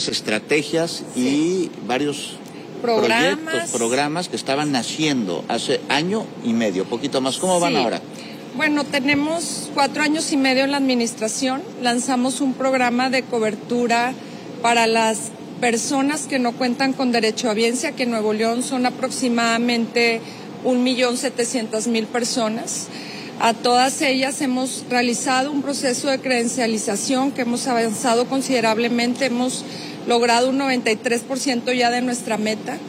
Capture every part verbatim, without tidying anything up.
varias estrategias sí. y varios programas. proyectos, programas que estaban naciendo hace año y medio, poquito más. ¿Cómo van sí. ahora? Bueno, tenemos cuatro años y medio en la administración. Lanzamos un programa de cobertura para las personas que no cuentan con derecho a audiencia, que en Nuevo León son aproximadamente un millón setecientas mil personas. A todas ellas hemos realizado un proceso de credencialización que hemos avanzado considerablemente, hemos logrado un noventa y tres por ciento ya de nuestra meta.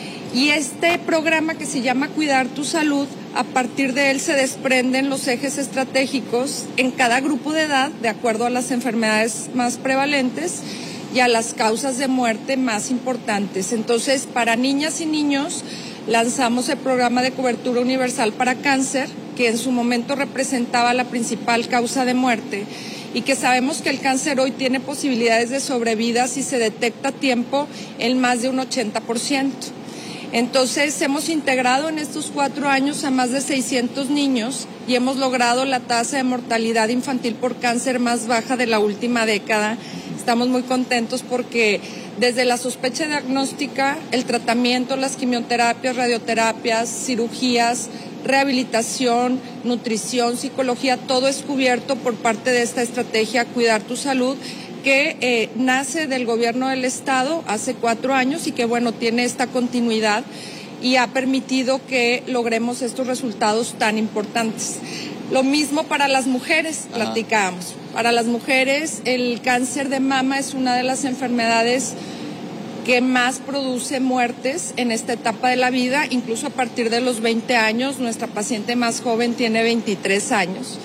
Y este programa que se llama Cuidar tu Salud, a partir de él se desprenden los ejes estratégicos en cada grupo de edad, de acuerdo a las enfermedades más prevalentes y a las causas de muerte más importantes. Entonces, para niñas y niños, lanzamos el programa de cobertura universal para cáncer, que en su momento representaba la principal causa de muerte, y que sabemos que el cáncer hoy tiene posibilidades de sobrevida si se detecta a tiempo en más de un ochenta por ciento. Entonces, hemos integrado en estos cuatro años a más de seiscientos niños y hemos logrado la tasa de mortalidad infantil por cáncer más baja de la última década. Estamos muy contentos porque desde la sospecha diagnóstica, el tratamiento, las quimioterapias, radioterapias, cirugías, rehabilitación, nutrición, psicología, todo es cubierto por parte de esta estrategia Cuidar tu Salud, que eh, nace del gobierno del estado hace cuatro años y que, bueno, tiene esta continuidad y ha permitido que logremos estos resultados tan importantes. Lo mismo para las mujeres, Ajá. platicamos. Para las mujeres, el cáncer de mama es una de las enfermedades que más produce muertes en esta etapa de la vida, incluso a partir de los veinte años. Nuestra paciente más joven tiene veintitrés años.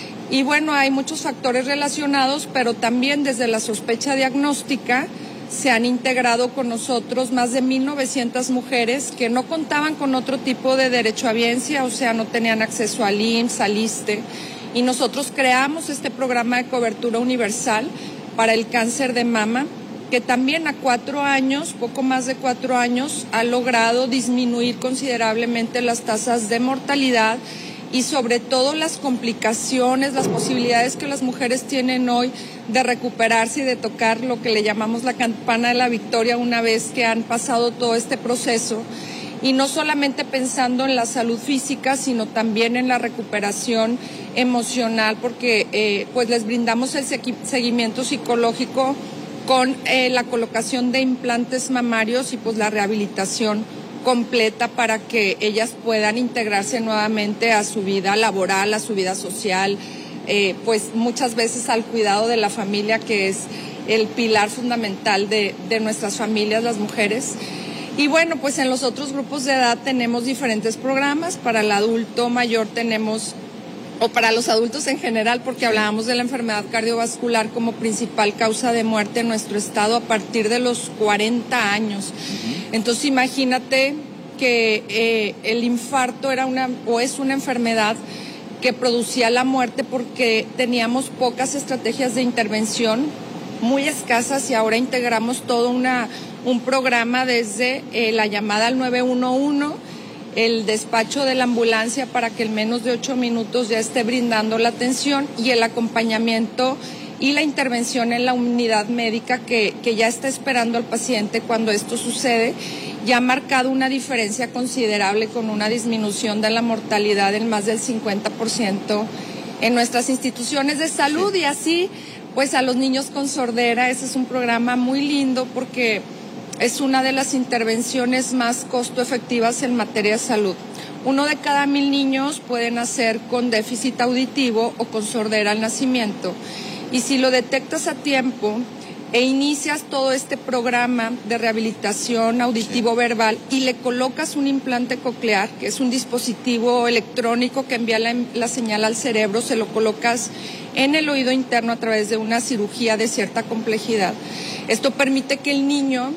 Y bueno, hay muchos factores relacionados, pero también desde la sospecha diagnóstica se han integrado con nosotros más de mil novecientas mujeres que no contaban con otro tipo de derecho a audiencia, o sea, no tenían acceso al I M S S, al ISSSTE, y nosotros creamos este programa de cobertura universal para el cáncer de mama, que también a cuatro años, poco más de cuatro años, ha logrado disminuir considerablemente las tasas de mortalidad y sobre todo las complicaciones, las posibilidades que las mujeres tienen hoy de recuperarse y de tocar lo que le llamamos la campana de la victoria una vez que han pasado todo este proceso. Y no solamente pensando en la salud física, sino también en la recuperación emocional, porque eh, pues les brindamos el seguimiento psicológico con eh, la colocación de implantes mamarios y pues la rehabilitación completa para que ellas puedan integrarse nuevamente a su vida laboral, a su vida social, eh, pues muchas veces al cuidado de la familia, que es el pilar fundamental de, de nuestras familias, las mujeres. Y bueno, pues en los otros grupos de edad tenemos diferentes programas. Para el adulto mayor tenemos, o para los adultos en general, porque hablábamos de la enfermedad cardiovascular como principal causa de muerte en nuestro estado a partir de los cuarenta años. Uh-huh. Entonces imagínate que eh, el infarto era una, o es una enfermedad que producía la muerte porque teníamos pocas estrategias de intervención, muy escasas, y ahora integramos todo una, un programa desde eh, la llamada al nueve uno uno, el despacho de la ambulancia para que en menos de ocho minutos ya esté brindando la atención, y el acompañamiento y la intervención en la unidad médica que, que ya está esperando al paciente cuando esto sucede, ya ha marcado una diferencia considerable con una disminución de la mortalidad en más del cincuenta por ciento en nuestras instituciones de salud. Y así, pues a los niños con sordera, ese es un programa muy lindo porque es una de las intervenciones más costo efectivas en materia de salud. Uno de cada mil niños puede nacer con déficit auditivo o con sordera al nacimiento. Y si lo detectas a tiempo e inicias todo este programa de rehabilitación auditivo-verbal y le colocas un implante coclear, que es un dispositivo electrónico que envía la, la señal al cerebro, se lo colocas en el oído interno a través de una cirugía de cierta complejidad. Esto permite que el niño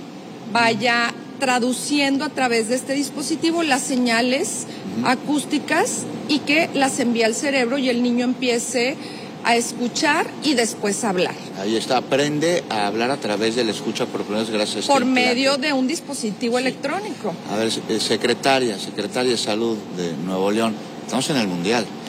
vaya traduciendo a través de este dispositivo las señales uh-huh. acústicas y que las envía al cerebro y el niño empiece a escuchar y después a hablar. Ahí está, aprende a hablar a través de la escucha por primera vez gracias a este Por implante. medio de un dispositivo sí. electrónico. A ver, secretaria, secretaria de Salud de Nuevo León, estamos en el Mundial.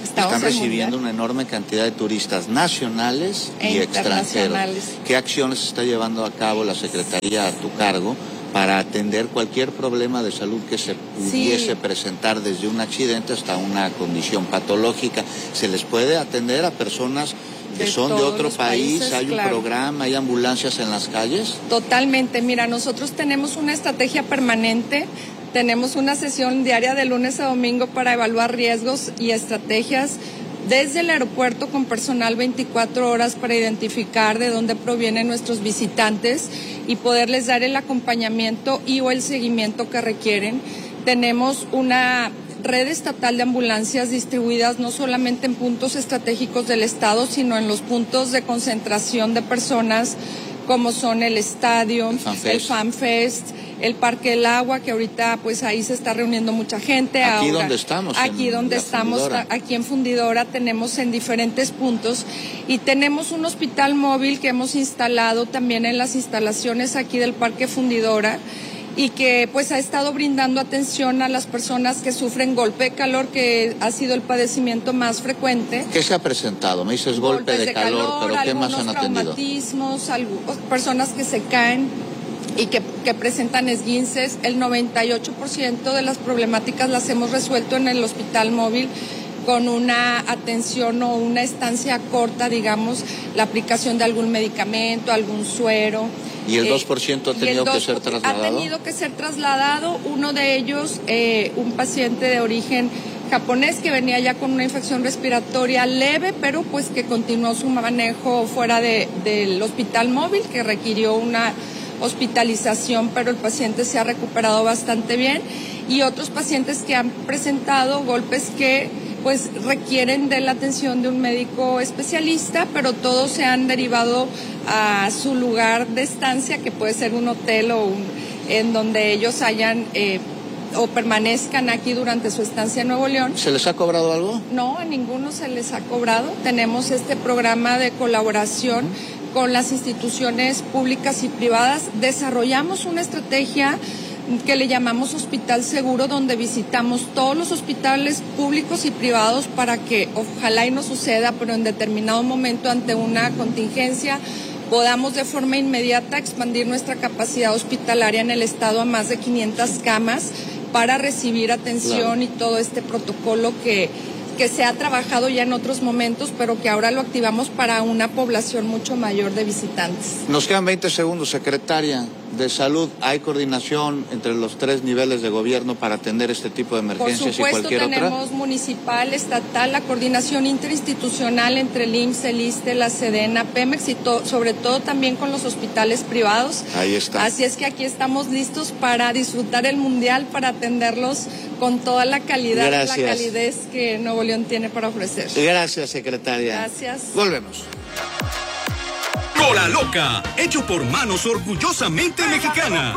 Estamos Están recibiendo mundial. una enorme cantidad de turistas nacionales e y extranjeros. internacionales. ¿Qué acciones está llevando a cabo la Secretaría a tu cargo para atender cualquier problema de salud que se pudiese sí. presentar, desde un accidente hasta una condición patológica? ¿Se les puede atender a personas que de son de otro país? Países, ¿hay un claro. programa, hay ambulancias en las calles? Totalmente. Mira, nosotros tenemos una estrategia permanente. Tenemos una sesión diaria de lunes a domingo para evaluar riesgos y estrategias desde el aeropuerto, con personal veinticuatro horas para identificar de dónde provienen nuestros visitantes y poderles dar el acompañamiento y o el seguimiento que requieren. Tenemos una red estatal de ambulancias distribuidas no solamente en puntos estratégicos del estado, sino en los puntos de concentración de personas, como son el estadio, el FanFest, el, FanFest, el Parque del Agua, que ahorita pues ahí se está reuniendo mucha gente. Aquí ahora, donde estamos. Aquí donde estamos, Fundidora. Aquí en Fundidora tenemos en diferentes puntos y tenemos un hospital móvil que hemos instalado también en las instalaciones aquí del Parque Fundidora y que pues ha estado brindando atención a las personas que sufren golpe de calor, que ha sido el padecimiento más frecuente. ¿Qué se ha presentado? Me dices golpe de, de calor, calor, pero ¿qué más han atendido? Traumatismos, algunos, personas que se caen y que, que presentan esguinces. El noventa y ocho por ciento de las problemáticas las hemos resuelto en el hospital móvil con una atención o una estancia corta, digamos, la aplicación de algún medicamento, algún suero. ¿Y el dos por ciento ha tenido que ser trasladado? Ha tenido que ser trasladado. Uno de ellos, eh, un paciente de origen japonés que venía ya con una infección respiratoria leve, pero pues que continuó su manejo fuera de, del hospital móvil, que requirió una hospitalización, pero el paciente se ha recuperado bastante bien. Y otros pacientes que han presentado golpes que pues requieren de la atención de un médico especialista, pero todos se han derivado a su lugar de estancia, que puede ser un hotel o un, en donde ellos hayan eh, o permanezcan aquí durante su estancia en Nuevo León. ¿Se les ha cobrado algo? No, a ninguno se les ha cobrado. Tenemos este programa de colaboración uh-huh. con las instituciones públicas y privadas. Desarrollamos una estrategia que le llamamos Hospital Seguro, donde visitamos todos los hospitales públicos y privados para que ojalá y no suceda, pero en determinado momento ante una contingencia podamos de forma inmediata expandir nuestra capacidad hospitalaria en el estado a más de quinientas camas para recibir atención claro. y todo este protocolo que, que se ha trabajado ya en otros momentos, pero que ahora lo activamos para una población mucho mayor de visitantes. Nos quedan veinte segundos, secretaria de Salud. ¿Hay coordinación entre los tres niveles de gobierno para atender este tipo de emergencias y cualquier otra? Por supuesto, tenemos municipal, estatal, la coordinación interinstitucional entre el I M S S, el ISSSTE, la SEDENA, Pemex y to- sobre todo también con los hospitales privados. Ahí está. Así es que aquí estamos listos para disfrutar el Mundial, para atenderlos con toda la calidad Gracias. y la calidez que Nuevo León tiene para ofrecer. Gracias, secretaria. Gracias. Volvemos. Cola Loca, hecho por manos orgullosamente mexicanas.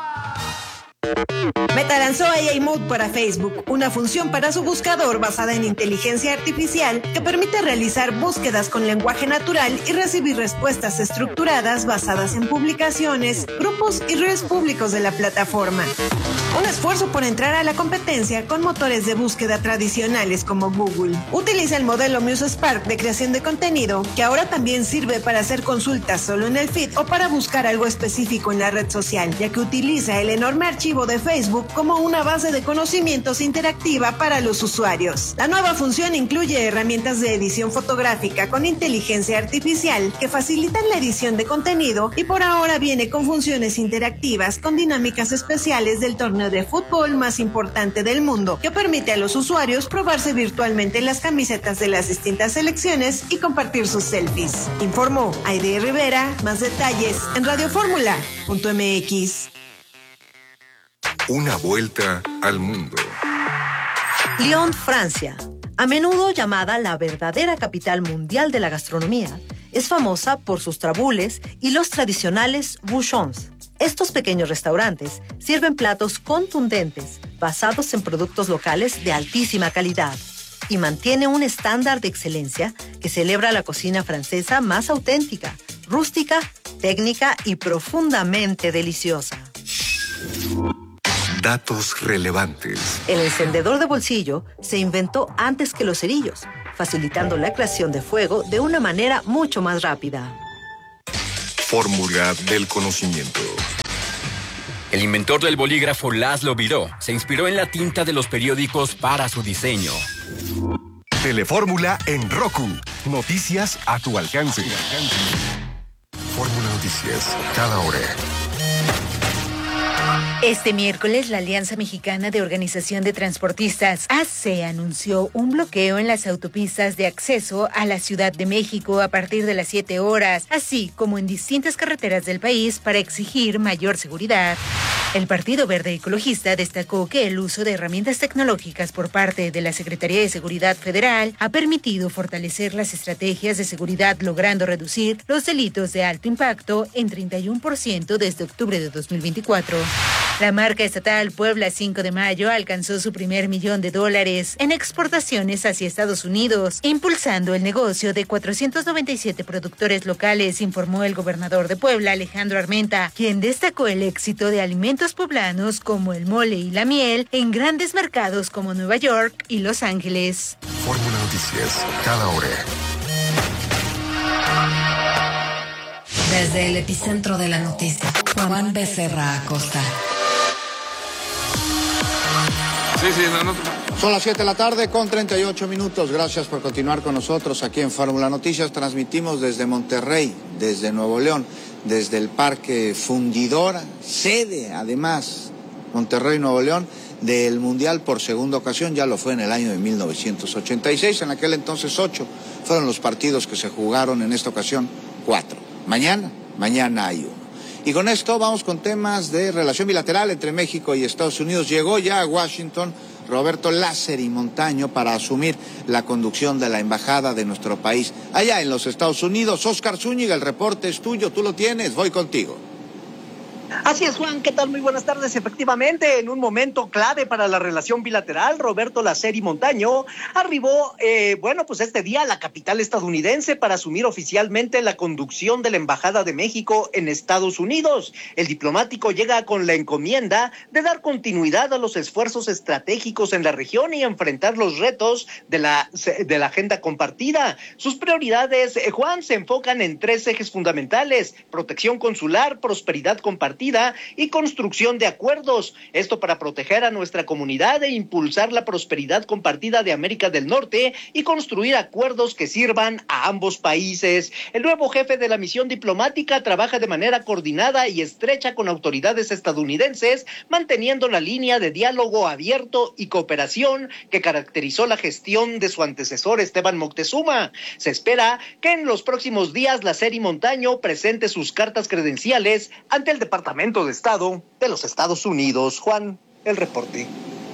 Meta lanzó A I Mode para Facebook, una función para su buscador basada en inteligencia artificial que permite realizar búsquedas con lenguaje natural y recibir respuestas estructuradas basadas en publicaciones, grupos y redes públicos de la plataforma. Un esfuerzo por entrar a la competencia con motores de búsqueda tradicionales como Google. Utiliza el modelo MuseSpark de creación de contenido, que ahora también sirve para hacer consultas solo en el feed o para buscar algo específico en la red social, ya que utiliza el enorme archivo de Facebook como una base de conocimientos interactiva para los usuarios. La nueva función incluye herramientas de edición fotográfica con inteligencia artificial que facilitan la edición de contenido y por ahora viene con funciones interactivas con dinámicas especiales del torneo de fútbol más importante del mundo, que permite a los usuarios probarse virtualmente las camisetas de las distintas selecciones y compartir sus selfies. Informó Aide Rivera. Más detalles en radio fórmula punto m x. Una vuelta al mundo. Lyon, Francia, a menudo llamada la verdadera capital mundial de la gastronomía, es famosa por sus trabules y los tradicionales bouchons. Estos pequeños restaurantes sirven platos contundentes, basados en productos locales de altísima calidad, y mantiene un estándar de excelencia que celebra la cocina francesa más auténtica, rústica, técnica y profundamente deliciosa. Datos relevantes. El encendedor de bolsillo se inventó antes que los cerillos, facilitando la creación de fuego de una manera mucho más rápida. Fórmula del conocimiento. El inventor del bolígrafo Laszlo Biró se inspiró en la tinta de los periódicos para su diseño. Telefórmula en Roku. Noticias a tu alcance. Fórmula Noticias, cada hora. Este miércoles, la Alianza Mexicana de Organización de Transportistas, A C E, anunció un bloqueo en las autopistas de acceso a la Ciudad de México a partir de las siete horas, así como en distintas carreteras del país para exigir mayor seguridad. El Partido Verde Ecologista destacó que el uso de herramientas tecnológicas por parte de la Secretaría de Seguridad Federal ha permitido fortalecer las estrategias de seguridad, logrando reducir los delitos de alto impacto en treinta y uno por ciento desde octubre de dos mil veinticuatro. La marca estatal Puebla cinco de mayo alcanzó su primer millón de dólares en exportaciones hacia Estados Unidos, impulsando el negocio de cuatrocientos noventa y siete productores locales, informó el gobernador de Puebla, Alejandro Armenta, quien destacó el éxito de alimentos poblanos como el mole y la miel en grandes mercados como Nueva York y Los Ángeles. Fórmula Noticias, cada hora. Desde el epicentro de la noticia, Juan Becerra Acosta. Sí, sí, no, no. Son las siete de la tarde con treinta y ocho minutos. Gracias por continuar con nosotros aquí en Fórmula Noticias. Transmitimos desde Monterrey, desde Nuevo León, desde el Parque Fundidora, sede además, Monterrey, Nuevo León, del Mundial por segunda ocasión. Ya lo fue en el año de mil novecientos ochenta y seis, en aquel entonces ocho fueron los partidos que se jugaron, en esta ocasión cuatro. Mañana, mañana hay uno. Y con esto vamos con temas de relación bilateral entre México y Estados Unidos. Llegó ya a Washington Roberto Lázari Montaño para asumir la conducción de la embajada de nuestro país allá en los Estados Unidos. Oscar Zúñiga, el reporte es tuyo, tú lo tienes, voy contigo. Así es, Juan, ¿qué tal? Muy buenas tardes. Efectivamente, en un momento clave para la relación bilateral, Roberto Lázari Montaño arribó, eh, bueno, pues este día a la capital estadounidense para asumir oficialmente la conducción de la Embajada de México en Estados Unidos. El diplomático llega con la encomienda de dar continuidad a los esfuerzos estratégicos en la región y enfrentar los retos de la, de la agenda compartida. Sus prioridades, eh, Juan, se enfocan en tres ejes fundamentales: protección consular, prosperidad compartida y construcción de acuerdos. Esto para proteger a nuestra comunidad e impulsar la prosperidad compartida de América del Norte y construir acuerdos que sirvan a ambos países. El nuevo jefe de la misión diplomática trabaja de manera coordinada y estrecha con autoridades estadounidenses, manteniendo la línea de diálogo abierto y cooperación que caracterizó la gestión de su antecesor Esteban Moctezuma. Se espera que en los próximos días Lázari Montaño presente sus cartas credenciales ante el Departamento de Estado de los Estados Unidos. Juan, el reporte.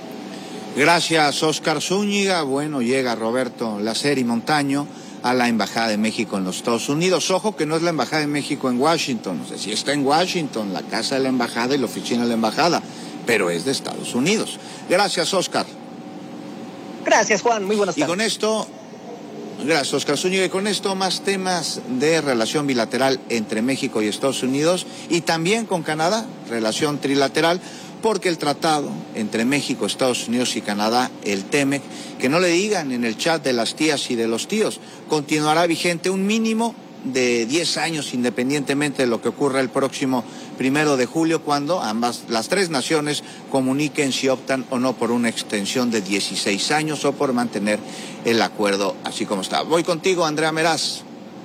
Gracias, Oscar Zúñiga. Bueno, llega Roberto Lázari Montaño a la Embajada de México en los Estados Unidos. Ojo que no es la Embajada de México en Washington, no sé si está en Washington, la casa de la Embajada y la oficina de la Embajada, pero es de Estados Unidos. Gracias, Oscar. Gracias, Juan. Muy buenas tardes. Y con esto... Gracias, Oscar Zúñiga. Y con esto más temas de relación bilateral entre México y Estados Unidos y también con Canadá, relación trilateral, porque el tratado entre México, Estados Unidos y Canadá, el TEMEC, que no le digan en el chat de las tías y de los tíos, continuará vigente un mínimo de diez años, independientemente de lo que ocurra el próximo primero de julio, cuando ambas, las tres naciones, comuniquen si optan o no por una extensión de dieciséis años o por mantener el acuerdo así como está. Voy contigo, Andrea Meraz.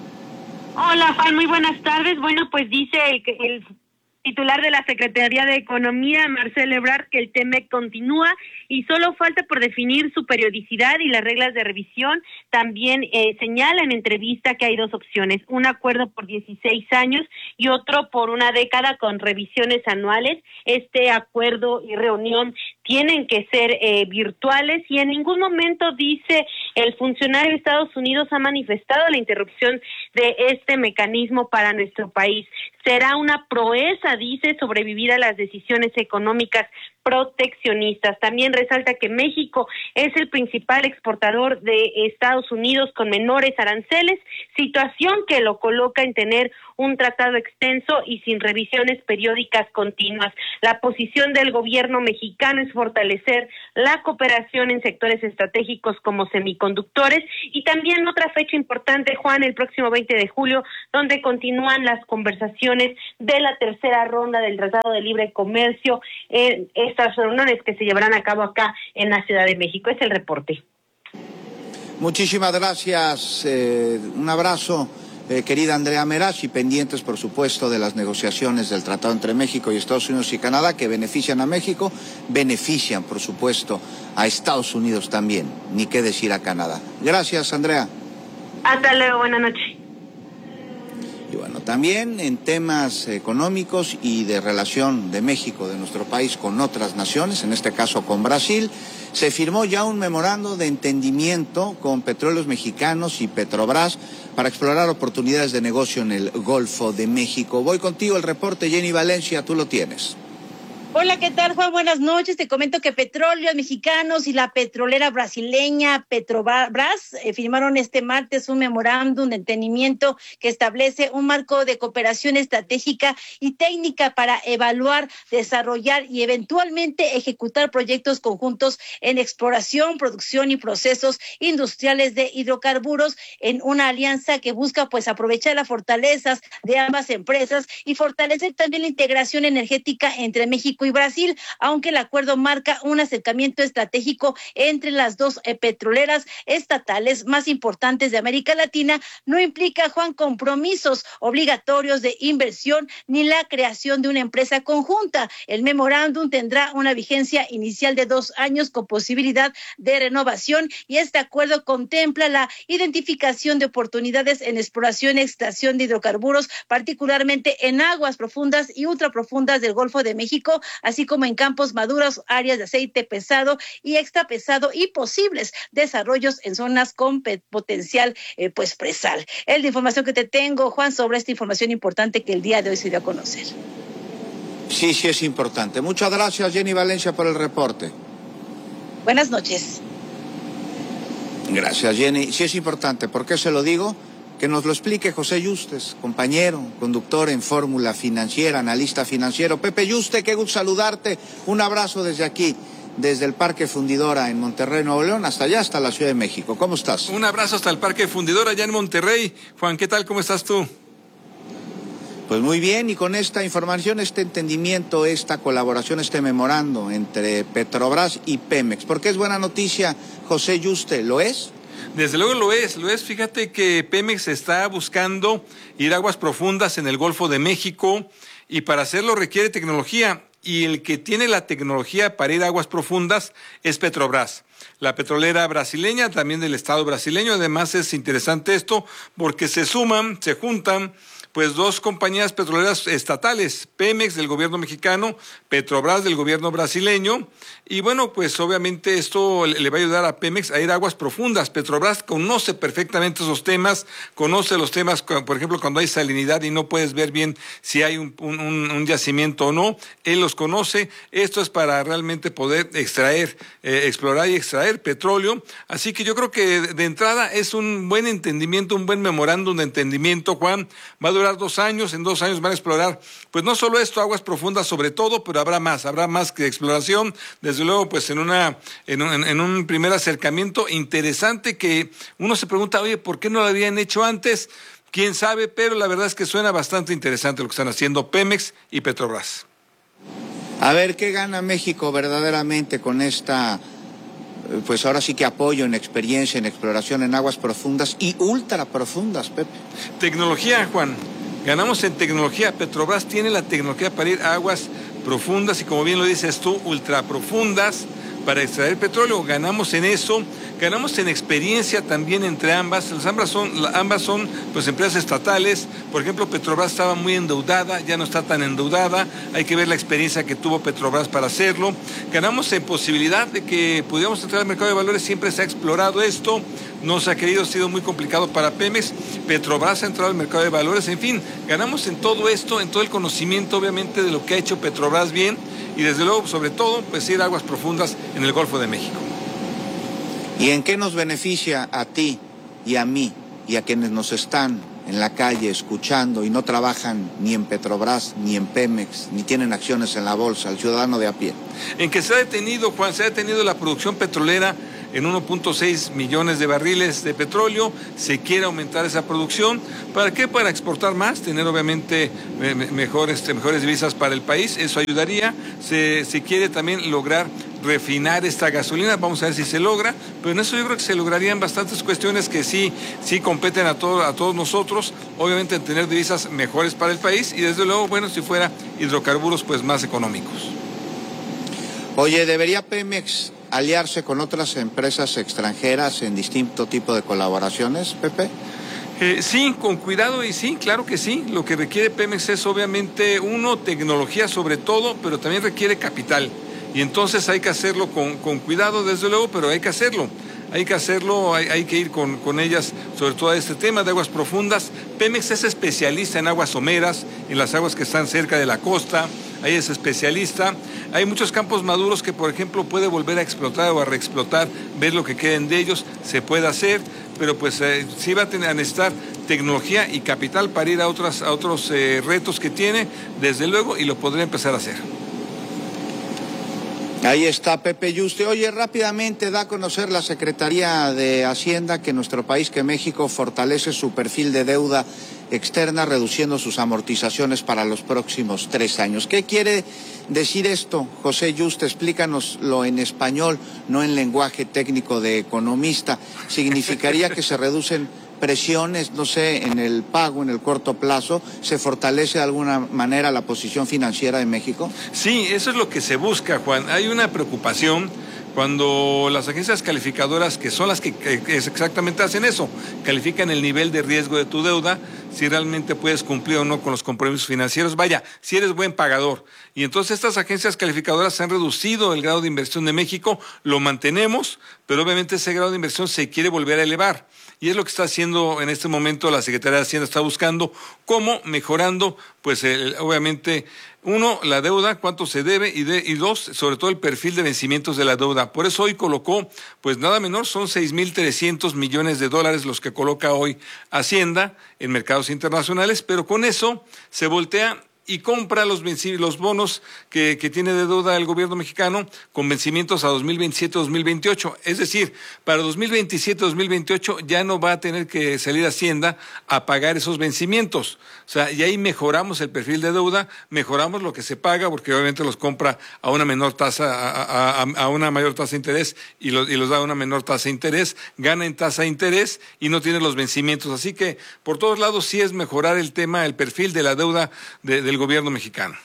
Hola, Juan, muy buenas tardes. Bueno, pues dice el, el titular de la Secretaría de Economía, Marcelo Ebrard, que el TEMEC continúa y solo falta por definir su periodicidad y las reglas de revisión. También eh, señala en entrevista que hay dos opciones: un acuerdo por dieciséis años y otro por una década con revisiones anuales. Este acuerdo y reunión tienen que ser eh, virtuales y en ningún momento, dice el funcionario de Estados Unidos, ha manifestado la interrupción de este mecanismo para nuestro país. Será una proeza, dice, sobrevivir a las decisiones económicas proteccionistas. También resalta que México es el principal exportador de Estados Unidos con menores aranceles, situación que lo coloca en tener un tratado extenso y sin revisiones periódicas continuas. La posición del gobierno mexicano es fortalecer la cooperación en sectores estratégicos como semiconductores, semiconductores. Y también otra fecha importante, Juan, el próximo veinte de julio, donde continúan las conversaciones de la tercera ronda del Tratado de Libre Comercio, en estas reuniones que se llevarán a cabo acá en la Ciudad de México. Es el reporte. Muchísimas gracias, eh, un abrazo, eh, querida Andrea Meraz, y pendientes, por supuesto, de las negociaciones del tratado entre México y Estados Unidos y Canadá, que benefician a México, benefician, por supuesto, a Estados Unidos también, ni qué decir a Canadá. Gracias, Andrea. Hasta luego, buenas noches. Y bueno, también en temas económicos y de relación de México, de nuestro país, con otras naciones, en este caso con Brasil, se firmó ya un memorando de entendimiento con Petróleos Mexicanos y Petrobras para explorar oportunidades de negocio en el Golfo de México. Voy contigo, el reporte, Jenny Valencia, tú lo tienes. Hola, ¿qué tal, Juan? Buenas noches. Te comento que Petróleos Mexicanos y la petrolera brasileña Petrobras eh, firmaron este martes un memorándum de entendimiento que establece un marco de cooperación estratégica y técnica para evaluar, desarrollar y eventualmente ejecutar proyectos conjuntos en exploración, producción y procesos industriales de hidrocarburos, en una alianza que busca pues aprovechar las fortalezas de ambas empresas y fortalecer también la integración energética entre México y Brasil, aunque el acuerdo marca un acercamiento estratégico entre las dos eh, petroleras estatales más importantes de América Latina, no implica, Juan, compromisos obligatorios de inversión ni la creación de una empresa conjunta. El memorándum tendrá una vigencia inicial de dos años con posibilidad de renovación, y este acuerdo contempla la identificación de oportunidades en exploración y extracción de hidrocarburos, particularmente en aguas profundas y ultraprofundas del Golfo de México, así como en campos maduros, áreas de aceite pesado y extra pesado y posibles desarrollos en zonas con potencial eh, pues presal. Es la información que te tengo, Juan, sobre esta información importante que el día de hoy se dio a conocer. Sí, sí es importante. Muchas gracias, Jenny Valencia, por el reporte. Buenas noches. Gracias, Jenny. Sí es importante. ¿Por qué se lo digo? Que nos lo explique José Yustes, compañero, conductor en Fórmula Financiera, analista financiero. Pepe Yuste, qué gusto saludarte. Un abrazo desde aquí, desde el Parque Fundidora en Monterrey, Nuevo León, hasta allá, hasta la Ciudad de México. ¿Cómo estás? Un abrazo hasta el Parque Fundidora, allá en Monterrey. Juan, ¿qué tal? ¿Cómo estás tú? Pues muy bien, y con esta información, este entendimiento, esta colaboración, este memorando entre Petrobras y Pemex. ¿Por qué es buena noticia, José Yuste? ¿Lo es? Desde luego lo es, lo es. Fíjate que Pemex está buscando ir a aguas profundas en el Golfo de México, y para hacerlo requiere tecnología, y el que tiene la tecnología para ir a aguas profundas es Petrobras, la petrolera brasileña, también del Estado brasileño. Además es interesante esto porque se suman, se juntan pues dos compañías petroleras estatales, Pemex del gobierno mexicano, Petrobras del gobierno brasileño, y bueno, pues obviamente esto le va a ayudar a Pemex a ir a aguas profundas. Petrobras conoce perfectamente esos temas, conoce los temas, por ejemplo, cuando hay salinidad y no puedes ver bien si hay un, un, un yacimiento o no, él los conoce. Esto es para realmente poder extraer, eh, explorar y extraer petróleo, así que yo creo que de entrada es un buen entendimiento, un buen memorándum de entendimiento, Juan. Va a durar dos años, en dos años van a explorar, pues no solo esto, aguas profundas sobre todo, pero habrá más, habrá más que exploración, desde luego pues en una, en un, en un primer acercamiento interesante que uno se pregunta, oye, ¿por qué no lo habían hecho antes? Quién sabe, pero la verdad es que suena bastante interesante lo que están haciendo Pemex y Petrobras. A ver, ¿qué gana México verdaderamente con esta, pues ahora sí que apoyo en experiencia, en exploración en aguas profundas y ultra profundas, Pepe? Tecnología, Juan. Ganamos en tecnología. Petrobras tiene la tecnología para ir a aguas profundas y, como bien lo dices tú, ultra profundas para extraer petróleo. Ganamos en eso. Ganamos en experiencia también entre ambas. Las ambas son, ambas son pues empresas estatales. Por ejemplo, Petrobras estaba muy endeudada, ya no está tan endeudada. Hay que ver la experiencia que tuvo Petrobras para hacerlo. Ganamos en posibilidad de que pudiéramos entrar al mercado de valores. Siempre se ha explorado esto. No se ha querido, ha sido muy complicado para Pemex. Petrobras ha entrado al mercado de valores. En fin, ganamos en todo esto, en todo el conocimiento, obviamente, de lo que ha hecho Petrobras bien. Y desde luego, sobre todo, pues ir a aguas profundas en el Golfo de México. ¿Y en qué nos beneficia a ti y a mí y a quienes nos están en la calle escuchando y no trabajan ni en Petrobras, ni en Pemex, ni tienen acciones en la bolsa, al ciudadano de a pie? En que se ha detenido, Juan, se ha detenido la producción petrolera en uno punto seis millones de barriles de petróleo. Se quiere aumentar esa producción. ¿Para qué? Para exportar más, tener obviamente me, mejores, mejores divisas para el país. Eso ayudaría. Se, se quiere también lograr refinar esta gasolina, vamos a ver si se logra, pero en eso yo creo que se lograrían bastantes cuestiones que sí, sí competen a, todo, a todos nosotros, obviamente en tener divisas mejores para el país y desde luego, bueno, si fuera hidrocarburos pues más económicos. Oye, ¿debería Pemex aliarse con otras empresas extranjeras en distinto tipo de colaboraciones, Pepe? Eh, sí, con cuidado y sí, claro que sí. Lo que requiere Pemex es obviamente, uno, tecnología sobre todo, pero también requiere capital. Y entonces hay que hacerlo con, con cuidado, desde luego, pero hay que hacerlo. Hay que hacerlo, hay, hay que ir con, con ellas, sobre todo a este tema de aguas profundas. Pemex es especialista en aguas someras, en las aguas que están cerca de la costa, ahí es especialista. Hay muchos campos maduros que, por ejemplo, puede volver a explotar o a reexplotar, ver lo que queden de ellos, se puede hacer, pero pues eh, sí va a, tener, a necesitar tecnología y capital para ir a, otras, a otros eh, retos que tiene, desde luego, y lo podría empezar a hacer. Ahí está Pepe Yuste. Oye, rápidamente da a conocer la Secretaría de Hacienda que nuestro país, que México, fortalece su perfil de deuda externa, reduciendo sus amortizaciones para los próximos tres años. ¿Qué quiere decir esto, José Yuste? Explícanoslo en español, no en lenguaje técnico de economista. ¿Significaría que se reducen presiones, no sé, en el pago, en el corto plazo? ¿Se fortalece de alguna manera la posición financiera de México? Sí, eso es lo que se busca, Juan. Hay una preocupación cuando las agencias calificadoras, que son las que, que exactamente hacen eso, califican el nivel de riesgo de tu deuda, si realmente puedes cumplir o no con los compromisos financieros. Vaya, si eres buen pagador. Y entonces estas agencias calificadoras han reducido el grado de inversión de México, lo mantenemos, pero obviamente ese grado de inversión se quiere volver a elevar. Y es lo que está haciendo en este momento la Secretaría de Hacienda, está buscando cómo mejorando, pues el, obviamente, uno, la deuda, cuánto se debe, y, de, y dos, sobre todo el perfil de vencimientos de la deuda. Por eso hoy colocó, pues nada menor, son seis mil trescientos millones de dólares los que coloca hoy Hacienda en mercados internacionales, pero con eso se voltea y compra los, los bonos que, que tiene de deuda el gobierno mexicano con vencimientos a dos mil veintisiete a dos mil veintiocho. Es decir, para dos mil veintisiete a dos mil veintiocho ya no va a tener que salir Hacienda a pagar esos vencimientos. O sea, y ahí mejoramos el perfil de deuda, mejoramos lo que se paga, porque obviamente los compra a una menor tasa, a, a, a una mayor tasa de interés y los, y los da a una menor tasa de interés, gana en tasa de interés y no tiene los vencimientos. Así que por todos lados sí es mejorar el tema, el perfil de la deuda de, del gobierno mexicano.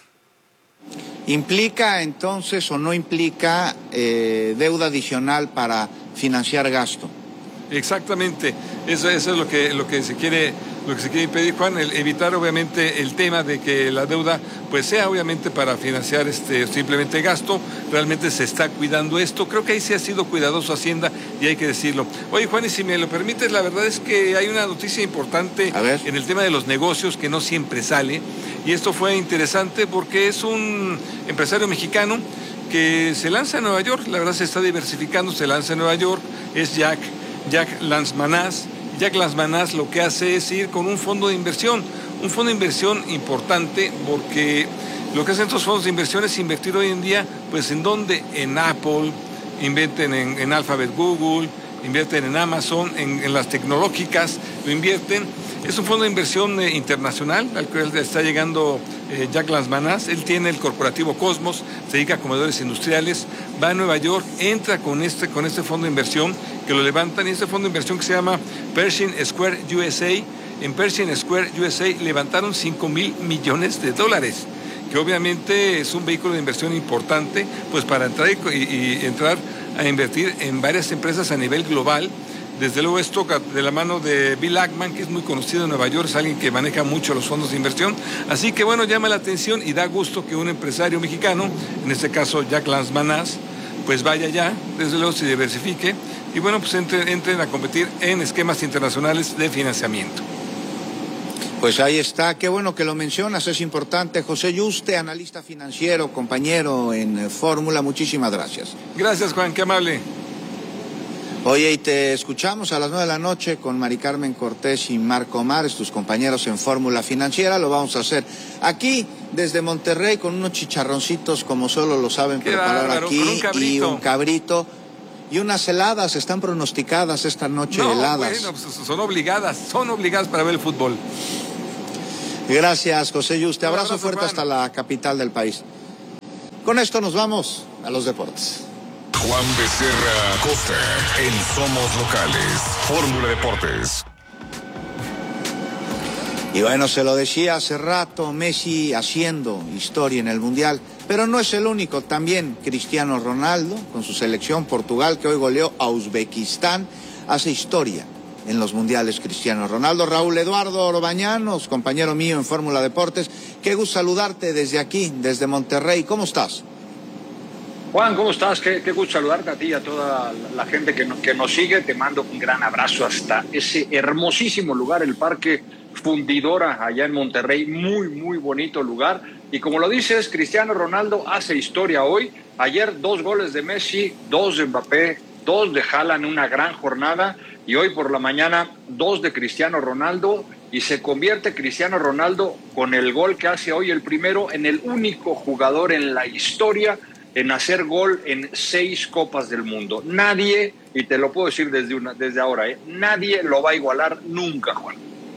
¿Implica entonces o no implica eh, deuda adicional para financiar gasto? Exactamente, eso, eso es lo que, lo que se quiere, lo que se quiere impedir, Juan, el evitar obviamente el tema de que la deuda pues sea obviamente para financiar este simplemente gasto. Realmente se está cuidando esto, creo que ahí sí ha sido cuidadoso Hacienda y hay que decirlo. Oye, Juan, y si me lo permites, la verdad es que hay una noticia importante en el tema de los negocios que no siempre sale, y esto fue interesante porque es un empresario mexicano que se lanza a Nueva York, la verdad se está diversificando, se lanza a Nueva York, es Jack Jack Lansmanaz. Jack Lansmanaz lo que hace es ir con un fondo de inversión, un fondo de inversión importante, porque lo que hacen estos fondos de inversión es invertir hoy en día, pues en dónde, en Apple, invierten en, en Alphabet, Google, invierten en Amazon, en, en las tecnológicas, lo invierten. Es un fondo de inversión eh, internacional al cual está llegando eh, Jack Lansmanaz. Él tiene el corporativo Cosmos, se dedica a comedores industriales, va a Nueva York, entra con este, con este fondo de inversión que lo levantan, y este fondo de inversión que se llama Pershing Square U S A. En Pershing Square U S A levantaron cinco mil millones de dólares, que obviamente es un vehículo de inversión importante, pues para entrar y, y, y entrar a invertir en varias empresas a nivel global. Desde luego esto de la mano de Bill Ackman, que es muy conocido en Nueva York, es alguien que maneja mucho los fondos de inversión. Así que bueno, llama la atención y da gusto que un empresario mexicano, en este caso Jack Lansmanaz, pues vaya allá, desde luego se diversifique y bueno, pues entren, entren a competir en esquemas internacionales de financiamiento. Pues ahí está, qué bueno que lo mencionas, es importante. José Yuste, analista financiero, compañero en Fórmula, muchísimas gracias. Gracias, Juan, qué amable. Oye, y te escuchamos a las nueve de la noche con Mari Carmen Cortés y Marco Mares, tus compañeros en Fórmula Financiera. Lo vamos a hacer aquí, desde Monterrey, con unos chicharroncitos como solo lo saben preparar aquí, un y un cabrito. y unas heladas están pronosticadas esta noche, no, heladas. Bueno, pues son obligadas, son obligadas para ver el fútbol. Gracias, José Yuste. Abrazo, abrazo fuerte Juan. hasta la capital del país. Con esto nos vamos a los deportes. Juan Becerra Costa en Somos Locales. Fórmula Deportes. Y bueno, se lo decía hace rato, Messi haciendo historia en el Mundial, pero no es el único, también Cristiano Ronaldo, con su selección Portugal, que hoy goleó a Uzbekistán, hace historia en los Mundiales Cristiano Ronaldo. Raúl Eduardo Orbañanos, compañero mío en Fórmula Deportes, qué gusto saludarte desde aquí, desde Monterrey, ¿cómo estás? Juan, ¿cómo estás? Qué, qué gusto saludarte a ti y a toda la gente que, no, que nos sigue. Te mando un gran abrazo hasta ese hermosísimo lugar, el Parque Fundidora, allá en Monterrey. Muy, muy bonito lugar. Y como lo dices, Cristiano Ronaldo hace historia hoy. Ayer dos goles de Messi, dos de Mbappé, dos de Haaland, una gran jornada. Y hoy por la mañana, dos de Cristiano Ronaldo. Y se convierte Cristiano Ronaldo con el gol que hace hoy, el primero, en el único jugador en la historia en hacer gol en seis Copas del Mundo. Nadie, y te lo puedo decir desde, una, desde ahora, ¿eh? Nadie lo va a igualar nunca, Juan.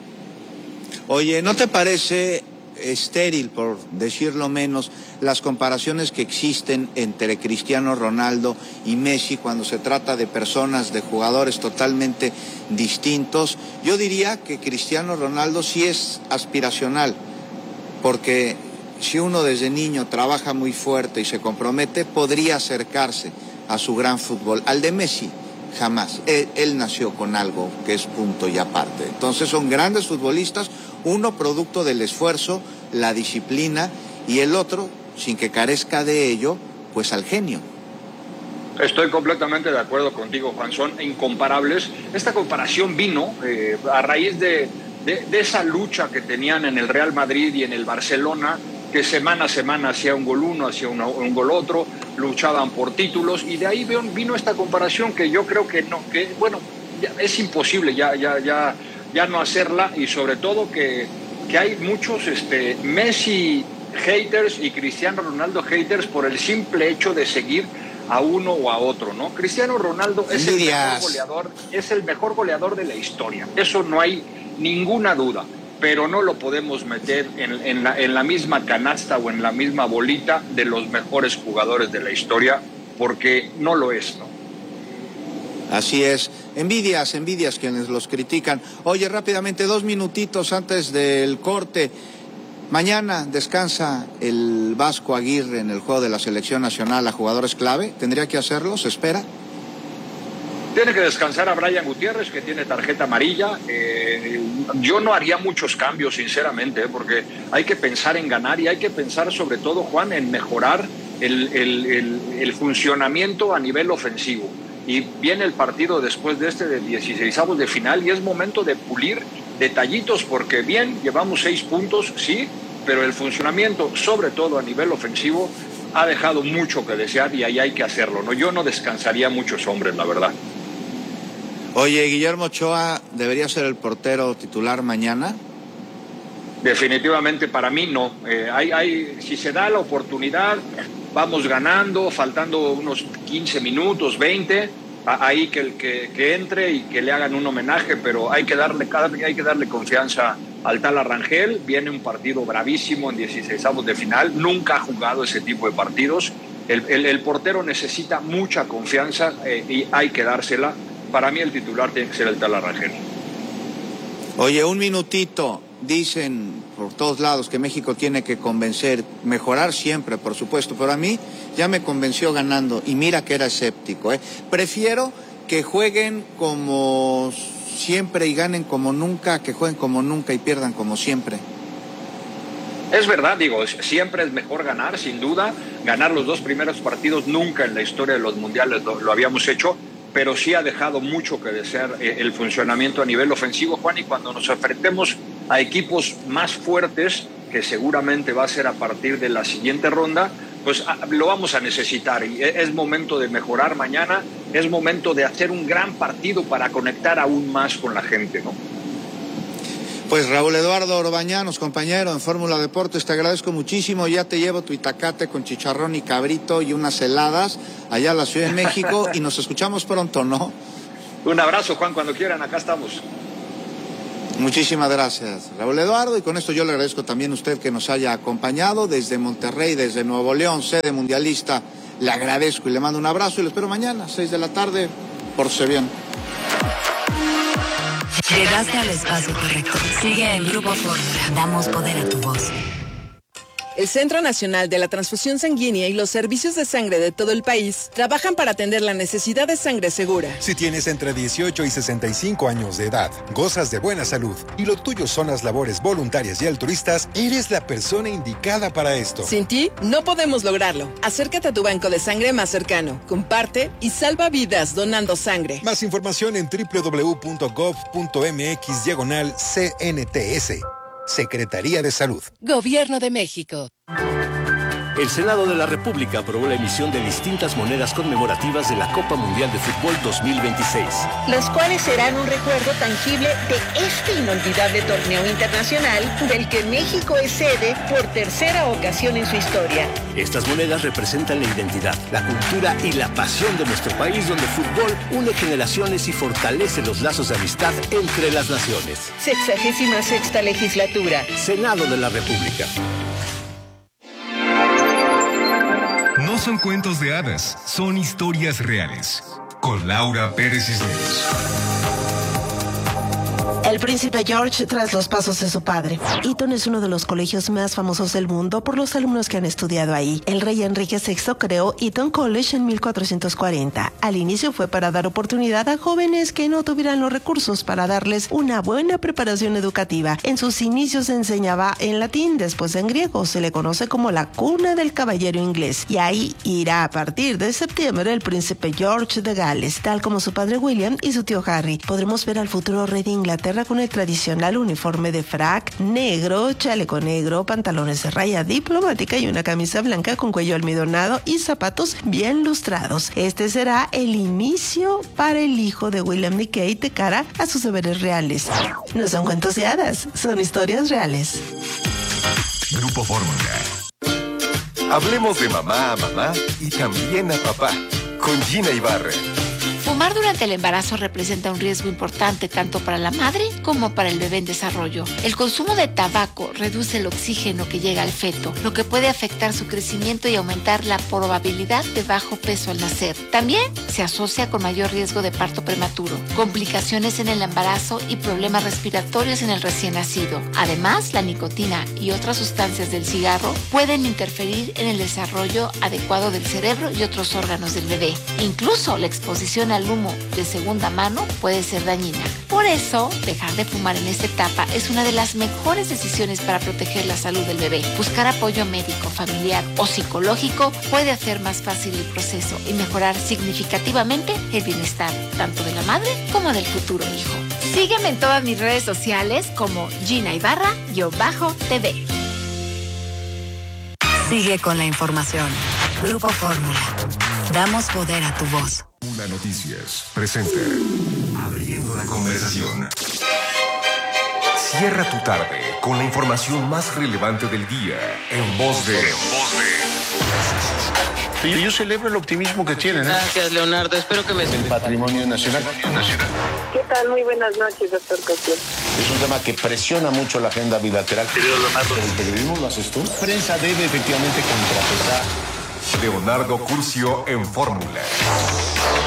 Oye, ¿no te parece estéril, por decirlo menos, las comparaciones que existen entre Cristiano Ronaldo y Messi cuando se trata de personas, de jugadores totalmente distintos? Yo diría que Cristiano Ronaldo sí es aspiracional, porque si uno desde niño trabaja muy fuerte y se compromete, podría acercarse a su gran fútbol. Al de Messi, jamás. Él, él nació con algo que es punto y aparte. Entonces son grandes futbolistas, uno producto del esfuerzo, la disciplina, y el otro, sin que carezca de ello, pues al genio. Estoy completamente de acuerdo contigo, Juan, son incomparables. Esta comparación vino eh, a raíz de, de, de esa lucha que tenían en el Real Madrid y en el Barcelona, que semana a semana hacía un gol uno, hacía una, un gol otro, luchaban por títulos, y de ahí vino esta comparación que yo creo que no, que bueno, ya es imposible ya, ya, ya, ya no hacerla, y sobre todo que, que hay muchos este, Messi haters y Cristiano Ronaldo haters por el simple hecho de seguir a uno o a otro, ¿no? Cristiano Ronaldo es el mejor goleador, es el mejor goleador de la historia, eso no hay ninguna duda, pero no lo podemos meter en, en, la, en la misma canasta o en la misma bolita de los mejores jugadores de la historia, porque no lo es, ¿no? Así es. Envidias, envidias quienes los critican. Oye, rápidamente, dos minutitos antes del corte. Mañana descansa el Vasco Aguirre en el juego de la selección nacional a jugadores clave. ¿Tendría que hacerlo? ¿Se espera? Tiene que descansar a Brian Gutiérrez, que tiene tarjeta amarilla. Eh, yo no haría muchos cambios, sinceramente, ¿eh? Porque hay que pensar en ganar y hay que pensar sobre todo, Juan, en mejorar el, el, el, el funcionamiento a nivel ofensivo. Y viene el partido después de este de dieciseisavos de final y es momento de pulir detallitos, porque bien, llevamos seis puntos, sí, pero el funcionamiento, sobre todo a nivel ofensivo, ha dejado mucho que desear y ahí hay que hacerlo, ¿no? Yo no descansaría a muchos hombres, la verdad. Oye, Guillermo Ochoa debería ser el portero titular mañana. Definitivamente para mí no. Eh, hay, hay, si se da la oportunidad, vamos ganando, faltando unos quince minutos, veinte, ahí que, el, que, que entre y que le hagan un homenaje, pero hay que darle, hay que darle confianza al tal Arrangel. Viene un partido bravísimo en dieciseisavos de final, nunca ha jugado ese tipo de partidos. El, el, el portero necesita mucha confianza eh, y hay que dársela. Para mí el titular tiene que ser el tal Arrangel. Oye, un minutito. Dicen por todos lados que México tiene que convencer, mejorar siempre, por supuesto, pero a mí ya me convenció ganando y mira que era escéptico, ¿eh? Prefiero que jueguen como siempre y ganen como nunca, que jueguen como nunca y pierdan como siempre. Es verdad, digo, siempre es mejor ganar, sin duda. Ganar los dos primeros partidos nunca en la historia de los mundiales lo, lo habíamos hecho, pero sí ha dejado mucho que desear eh, el funcionamiento a nivel ofensivo, Juan, y cuando nos enfrentemos a equipos más fuertes, que seguramente va a ser a partir de la siguiente ronda, pues a, lo vamos a necesitar y es momento de mejorar mañana, es momento de hacer un gran partido para conectar aún más con la gente, ¿no? Pues Raúl Eduardo Orbañanos, compañero en Fórmula Deportes, te agradezco muchísimo. Ya te llevo tu itacate con chicharrón y cabrito y unas heladas allá a la Ciudad de México y nos escuchamos pronto, ¿no? Un abrazo, Juan, cuando quieran, acá estamos. Muchísimas gracias, Raúl Eduardo, y con esto yo le agradezco también a usted que nos haya acompañado desde Monterrey, desde Nuevo León, sede mundialista. Le agradezco y le mando un abrazo y lo espero mañana, seis de la tarde. Pórtese bien. Llegaste al espacio correcto. Sigue en Grupo Fórmula. Damos poder a tu voz. El Centro Nacional de la Transfusión Sanguínea y los servicios de sangre de todo el país trabajan para atender la necesidad de sangre segura. Si tienes entre dieciocho y sesenta y cinco años de edad, gozas de buena salud y lo tuyo son las labores voluntarias y altruistas, eres la persona indicada para esto. Sin ti, no podemos lograrlo. Acércate a tu banco de sangre más cercano, comparte y salva vidas donando sangre. Más información en doble u doble u doble u punto gov punto m x diagonal C N T S. Secretaría de Salud. Gobierno de México. El Senado de la República aprobó la emisión de distintas monedas conmemorativas de la Copa Mundial de Fútbol dos mil veintiséis. Las cuales serán un recuerdo tangible de este inolvidable torneo internacional del que México es sede por tercera ocasión en su historia. Estas monedas representan la identidad, la cultura y la pasión de nuestro país, donde el fútbol une generaciones y fortalece los lazos de amistad entre las naciones. Sexagésima sexta legislatura. Senado de la República. No son cuentos de hadas, son historias reales. Con Laura Pérez Cisneros. El príncipe George tras los pasos de su padre. Eton es uno de los colegios más famosos del mundo por los alumnos que han estudiado ahí. El rey Enrique sexto creó Eton College en mil cuatrocientos cuarenta. Al inicio fue para dar oportunidad a jóvenes que no tuvieran los recursos para darles una buena preparación educativa. En sus inicios se enseñaba en latín, después en griego. Se le conoce como la cuna del caballero inglés. Y ahí irá a partir de septiembre el príncipe George de Gales, tal como su padre William y su tío Harry. Podremos ver al futuro rey de Inglaterra con el tradicional uniforme de frac negro, chaleco negro, pantalones de raya diplomática y una camisa blanca con cuello almidonado y zapatos bien lustrados. Este será el inicio para el hijo de William y Kate de cara a sus deberes reales. No son cuentos de hadas, son historias reales. Grupo Fórmula. Hablemos de mamá a mamá y también a papá con Gina Ibarra. Fumar durante el embarazo representa un riesgo importante tanto para la madre como para el bebé en desarrollo. El consumo de tabaco reduce el oxígeno que llega al feto, lo que puede afectar su crecimiento y aumentar la probabilidad de bajo peso al nacer. También se asocia con mayor riesgo de parto prematuro, complicaciones en el embarazo y problemas respiratorios en el recién nacido. Además, la nicotina y otras sustancias del cigarro pueden interferir en el desarrollo adecuado del cerebro y otros órganos del bebé. Incluso la exposición al humo de segunda mano puede ser dañina. Por eso, dejar de fumar en esta etapa es una de las mejores decisiones para proteger la salud del bebé. Buscar apoyo médico, familiar o psicológico puede hacer más fácil el proceso y mejorar significativamente el bienestar tanto de la madre como del futuro hijo. Sígueme en todas mis redes sociales como Gina Ibarra-T V. Sigue con la información. Grupo Fórmula. Damos poder a tu voz. Una Noticias presenta Abriendo la Conversación. Cierra tu tarde con la información más relevante del día en voz de... En voz de... Yo celebro el optimismo que tienen. ¿eh? Gracias, Leonardo. Espero que me... El patrimonio nacional. nacional. ¿Qué tal? Muy buenas noches, doctor Cosío. Es un tema que presiona mucho la agenda bilateral. ¿El periodismo lo haces tú? La prensa debe efectivamente contrapesar. Leonardo Curcio en Fórmula.